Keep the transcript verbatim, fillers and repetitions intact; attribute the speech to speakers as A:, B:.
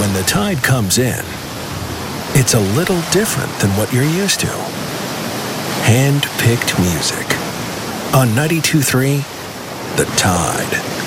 A: When the Tide comes in, it's a little different than what you're used to. Hand-picked music. On ninety-two point three, The Tide.